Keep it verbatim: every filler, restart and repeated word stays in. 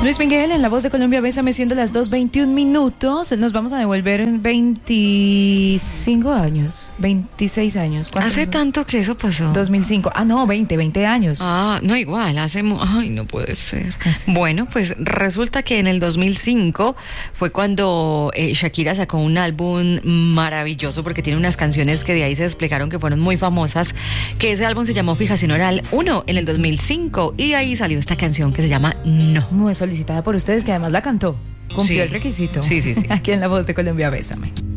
Luis Miguel en La Voz de Colombia, Bésame, siendo las dos veintiún minutos. Nos vamos a devolver en veinticinco años, veintiséis años. ¿Hace fue? tanto que eso pasó? dos mil cinco. Ah, no, veinte, veinte años. Ah, no, igual, hace... mu- Ay, no puede ser. Así. Bueno, pues resulta que en el dos mil cinco fue cuando eh, Shakira sacó un álbum maravilloso, porque tiene unas canciones que de ahí se desplegaron que fueron muy famosas, que ese álbum se llamó Fijación Oral uno en el dos mil cinco, y de ahí salió esta canción que se llama No. Muy solicitada por ustedes, que además la cantó. Cumplió Sí. el requisito. Sí, sí, sí. Aquí en La Voz de Colombia, Bésame.